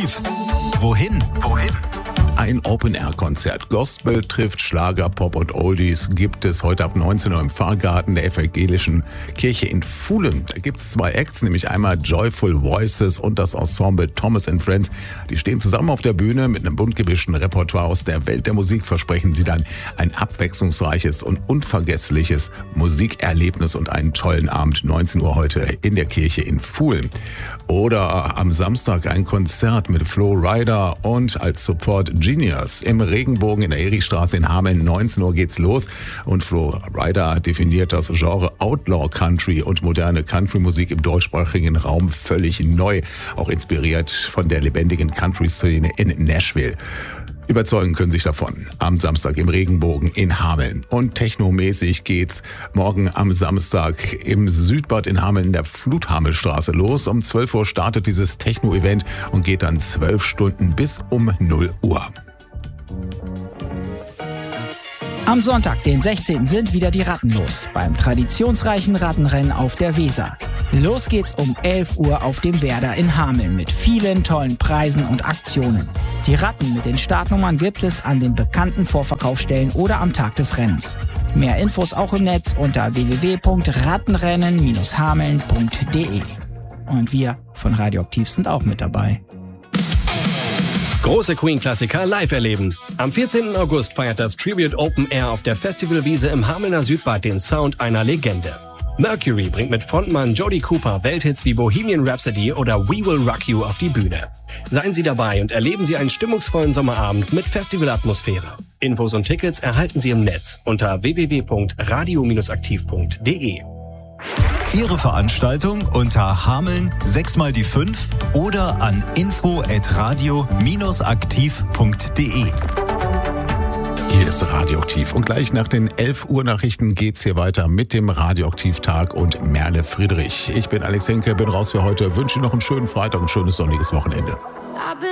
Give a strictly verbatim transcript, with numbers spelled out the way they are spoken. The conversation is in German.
Radioaktiv. Wohin? Wohin? Ein Open-Air-Konzert. Gospel trifft Schlager, Pop und Oldies gibt es heute ab neunzehn Uhr im Pfarrgarten der evangelischen Kirche in Fuhlen. Da gibt es zwei Acts, nämlich einmal Joyful Voices und das Ensemble Thomas and Friends. Die stehen zusammen auf der Bühne mit einem bunt gemischten Repertoire aus der Welt der Musik. Versprechen sie dann ein abwechslungsreiches und unvergessliches Musikerlebnis und einen tollen Abend. neunzehn Uhr heute in der Kirche in Fuhlen. Oder am Samstag ein Konzert mit Flo Rida und als Support Genius im Regenbogen in der Erichstraße in Hameln. neunzehn Uhr geht's los und Flo Rida definiert das Genre Outlaw Country und moderne Country-Musik im deutschsprachigen Raum völlig neu, auch inspiriert von der lebendigen Country-Szene in Nashville. Überzeugen können sich davon am Samstag im Regenbogen in Hameln. Und technomäßig geht's morgen am Samstag im Südbad in Hameln in der Fluthamelstraße los. Um zwölf Uhr startet dieses Techno-Event und geht dann zwölf Stunden bis um null Uhr. Am Sonntag, den sechzehnten sind wieder die Ratten los beim traditionsreichen Rattenrennen auf der Weser. Los geht's um elf Uhr auf dem Werder in Hameln mit vielen tollen Preisen und Aktionen. Die Ratten mit den Startnummern gibt es an den bekannten Vorverkaufsstellen oder am Tag des Rennens. Mehr Infos auch im Netz unter w w w punkt rattenrennen Bindestrich hameln punkt d e. Und wir von Radioaktiv sind auch mit dabei. Große Queen-Klassiker live erleben. Am vierzehnten August feiert das Tribute Open Air auf der Festivalwiese im Hamelner Südbad den Sound einer Legende. Mercury bringt mit Frontmann Jody Cooper Welthits wie Bohemian Rhapsody oder We Will Rock You auf die Bühne. Seien Sie dabei und erleben Sie einen stimmungsvollen Sommerabend mit Festivalatmosphäre. Infos und Tickets erhalten Sie im Netz unter w w w punkt radio aktiv punkt d e. Ihre Veranstaltung unter Hameln sechs mal die fünf oder an info at radio aktiv punkt d e. Hier ist Radioaktiv und gleich nach den elf Uhr Nachrichten geht's hier weiter mit dem Radioaktiv-Tag und Merle Friedrich. Ich bin Alex Henke, bin raus für heute, wünsche Ihnen noch einen schönen Freitag und ein schönes sonniges Wochenende.